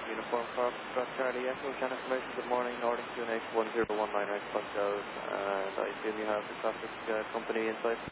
Uniform Corp, Scott Charlie, Echo, Can Information, good morning, Northern QNH 1019 Red Bus Dells, and I assume you have the traffic company inside.